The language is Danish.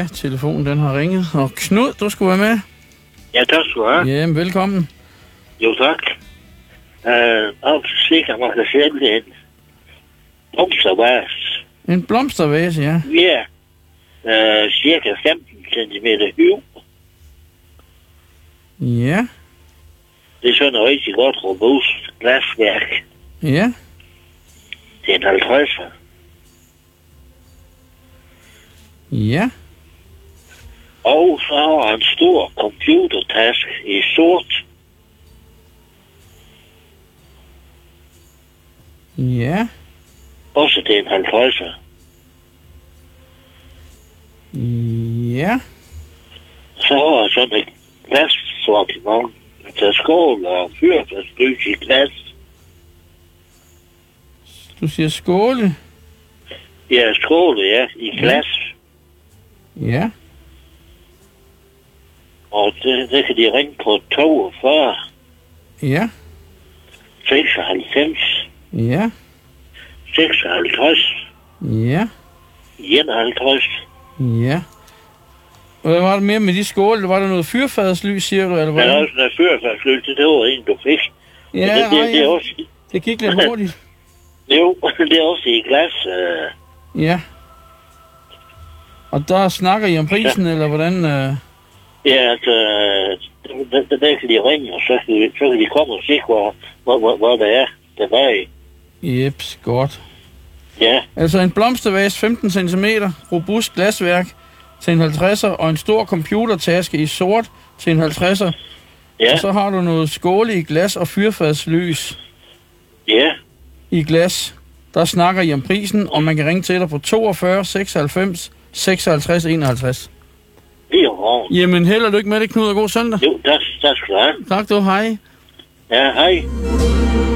Ja, telefonen den har ringet. Og Knud, du skulle være med. Ja, tak skal du have. Ja, velkommen. Jo, tak. Og sikkert, man kan sælge en blomstervase. En blomstervase, ja. Ja. Cirka 15 cm høj. Ja. Det er sådan et rigtig godt robust glasværk. Ja. Det er en 50'er. Ja. Og så har han en stor computertaske i sort. Ja. Også det er en 50'er. Ja. Så har han sådan et glassortiment. Til skål og fyrfadslys i glas. Du siger skåle. Ja, skåle, ja, i glas. Ja. Og det kan de ringe på 42 Ja. 96 Ja. 56 Ja. 51. Ja. Hvad var det mere med de skåle? Var der noget fyrfadslys, siger du? Eller Men hvad? også når fyrfadslys, det var en, du fik. Ja, det er også... Det gik lidt hurtigt. Jo, det er også i glas. Ja. Og der snakker I om prisen, eller hvordan? Ja, altså, der kan de ringe, og så kan de komme og se, hvor det er. Det var i. Jeps, godt. Ja, Altså en blomstervase 15 cm, robust glasværk til en 50'er, og en stor computertaske i sort til en 50'er. ja, Og så har du noget skåle i glas og fyrfadslys ja. i glas. Der snakker I om prisen, og man kan ringe til dig på 42 96 56 51. Det er jo ordentligt. Jamen held og lykke med det, Knud, og god søndag. Jo, tak skal du have. Tak du, hej. Ja, hej.